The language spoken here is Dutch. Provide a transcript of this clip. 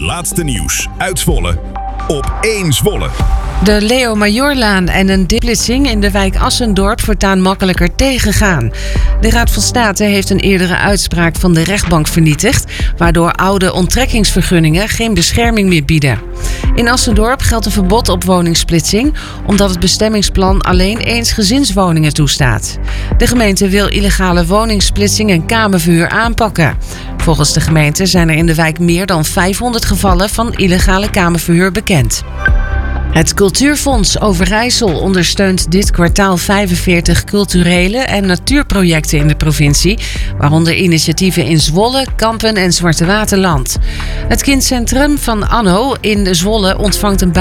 laatste nieuws uit Zwolle op 1 Zwolle. De Leo Majorlaan en een splitsing in de wijk Assendorp voortaan makkelijker tegengaan. De Raad van State heeft een eerdere uitspraak van de rechtbank vernietigd, waardoor oude onttrekkingsvergunningen geen bescherming meer bieden. In Assendorp geldt een verbod op woningsplitsing, omdat het bestemmingsplan alleen eensgezinswoningen toestaat. De gemeente wil illegale woningsplitsing en kamerverhuur aanpakken. Volgens de gemeente zijn er in de wijk meer dan 500 gevallen van illegale kamerverhuur bekend. Het Cultuurfonds Overijssel ondersteunt dit kwartaal 45 culturele en natuurprojecten in de provincie, waaronder initiatieven in Zwolle, Kampen en Zwarte Waterland. Het kindcentrum van Anno in Zwolle ontvangt een